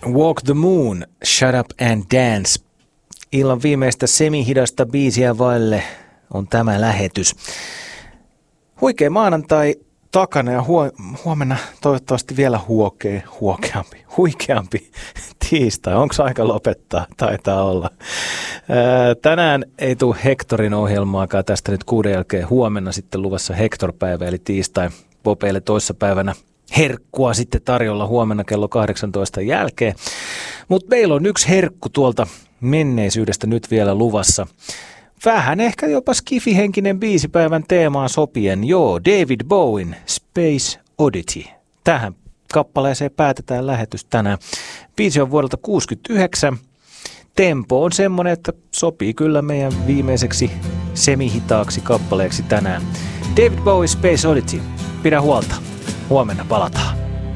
Walk the Moon, Shut Up and Dance. Illan viimeistä semihidasta biisiä vaille on tämä lähetys. Huikea maanantai takana ja huomenna toivottavasti vielä huikeampi tiistai. Onko aika lopettaa? Taitaa olla. Tänään ei tule Hectorin ohjelmaakaan tästä nyt 6 jälkeen. Huomenna sitten luvassa Hector-päivä eli tiistai. Bobeille toissapäivänä herkkua sitten tarjolla huomenna kello 18 jälkeen. Mutta meillä on yksi herkku tuolta menneisyydestä nyt vielä luvassa. Vähän ehkä jopa skifihenkinen biisipäivän teemaan sopien. Joo, David Bowen, Space Oddity. Tähän kappaleeseen päätetään lähetys tänään. Biisi on vuodelta 1969. Tempo on semmoinen, että sopii kyllä meidän viimeiseksi semihitaaksi kappaleeksi tänään. David Bowie, Space Oddity. Pidä huolta. Huomenna palataan.